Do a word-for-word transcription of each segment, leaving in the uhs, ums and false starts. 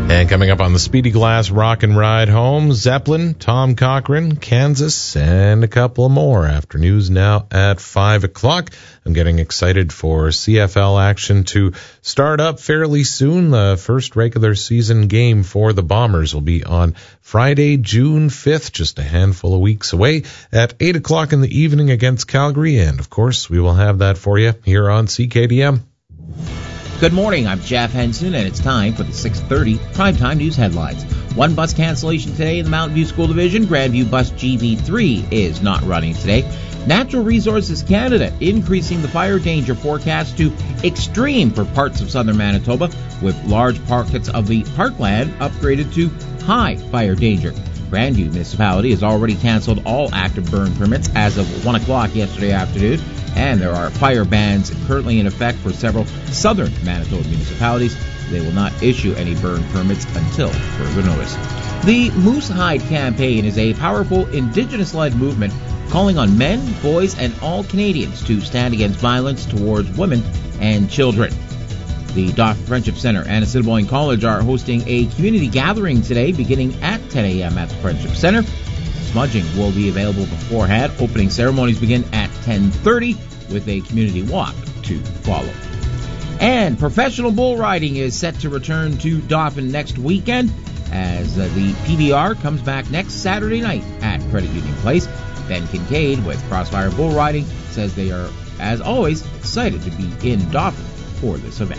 And coming up on the Speedy Glass Rock and Ride home, Zeppelin, Tom Cochrane, Kansas, and a couple more. After news now at five o'clock. I'm getting excited for C F L action to start up fairly soon. The first regular season game for the Bombers will be on Friday, June fifth, just a handful of weeks away at eight o'clock in the evening against Calgary. And, of course, we will have that for you here on C K D M. Good morning, I'm Jeff Henson, and it's time for the six thirty Primetime News headlines. One bus cancellation today in the Mountain View School Division. Grandview Bus G V three is not running today. Natural Resources Canada increasing the fire danger forecast to extreme for parts of southern Manitoba, with large pockets of the parkland upgraded to high fire danger. Grandview Municipality has already canceled all active burn permits as of one o'clock yesterday afternoon, and there are fire bans currently in effect for several southern Manitoba municipalities. They will not issue any burn permits until further notice. The Moose Hide campaign is a powerful Indigenous-led movement calling on men, boys, and all Canadians to stand against violence towards women and children. The Dauphin Friendship Center and Assiniboine College are hosting a community gathering today beginning at ten a.m. at the Friendship Center. Smudging will be available beforehand. Opening ceremonies begin at ten thirty with a community walk to follow. And professional bull riding is set to return to Dauphin next weekend as uh, the P B R comes back next Saturday night at Credit Union Place. Ben Kincaid with Crossfire Bull Riding says they are, as always, excited to be in Dauphin for this event.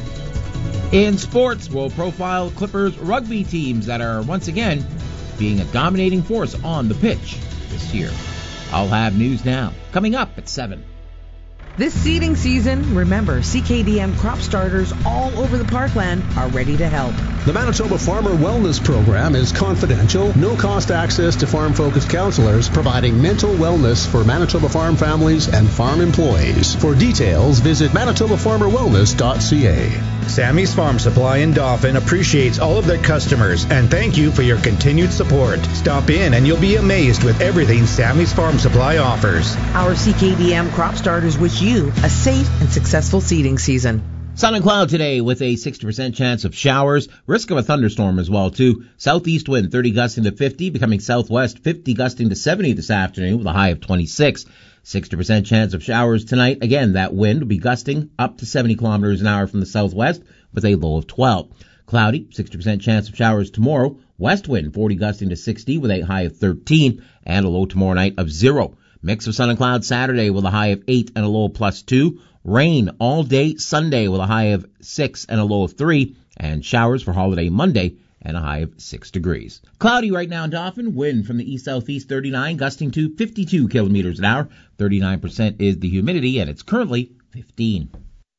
In sports, we'll profile Clippers rugby teams that are once again being a dominating force on the pitch this year. I'll have news now, coming up at seven. This seeding season, remember, C K D M crop starters all over the parkland are ready to help. The Manitoba Farmer Wellness Program is confidential, no-cost access to farm-focused counselors providing mental wellness for Manitoba farm families and farm employees. For details, visit manitoba farmer wellness dot c a. Sammy's Farm Supply in Dauphin appreciates all of their customers and thank you for your continued support. Stop in and you'll be amazed with everything Sammy's Farm Supply offers. Our C K D M crop starters wish you a safe and successful seeding season. Sun and cloud today with a sixty percent chance of showers. Risk of a thunderstorm as well, too. Southeast wind thirty gusting to fifty, becoming southwest fifty gusting to seventy this afternoon with a high of twenty-six. sixty percent chance of showers tonight. Again, that wind will be gusting up to seventy kilometers an hour from the southwest with a low of twelve. Cloudy, sixty percent chance of showers tomorrow. West wind forty gusting to sixty with a high of thirteen and a low tomorrow night of zero. Mix of sun and cloud Saturday with a high of eight and a low of plus two. Rain all day Sunday with a high of six and a low of three. And showers for holiday Monday and a high of six degrees. Cloudy right now in Dauphin. Wind from the east-southeast thirty-nine, gusting to fifty-two kilometers an hour. thirty-nine percent is the humidity, and it's currently fifteen.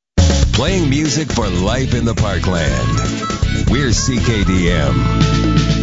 Playing music for life in the parkland. We're C K D M.